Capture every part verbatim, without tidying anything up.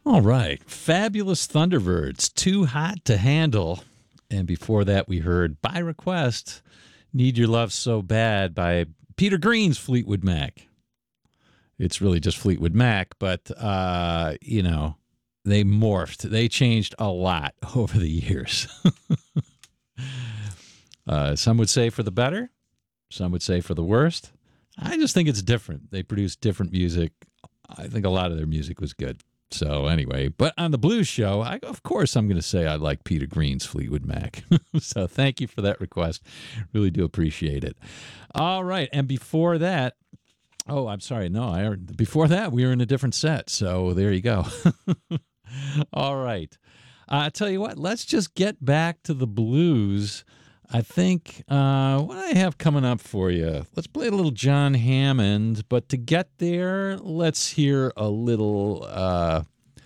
All right. Fabulous Thunderbirds, Too Hot to Handle. And before that, we heard By Request, Need Your Love So Bad by Peter Green's Fleetwood Mac. It's really just Fleetwood Mac, but, uh, you know, they morphed. They changed a lot over the years. uh, some would say for the better. Some would say for the worst. I just think it's different. They produce different music. I think a lot of their music was good. So anyway, but on the blues show, I, of course, I'm going to say I like Peter Green's Fleetwood Mac. So thank you for that request. Really do appreciate it. All right. And before that, oh, I'm sorry. No, I before that, we were in a different set. So there you go. All right. Uh, I tell you what, let's just get back to the blues. I think uh, what I have coming up for you, let's play a little John Hammond, but to get there, let's hear a little, uh,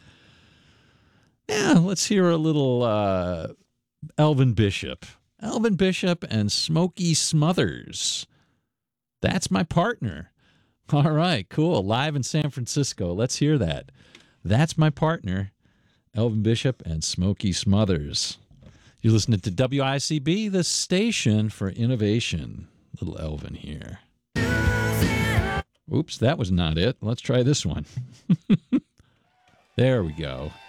yeah, let's hear a little uh, Elvin Bishop. Elvin Bishop and Smokey Smothers. That's My Partner. All right, cool. Live in San Francisco. Let's hear that. That's My Partner, Elvin Bishop and Smokey Smothers. You're listening to W I C B, the station for innovation. Little Elvin here. Oops, that was not it. Let's try this one. There we go.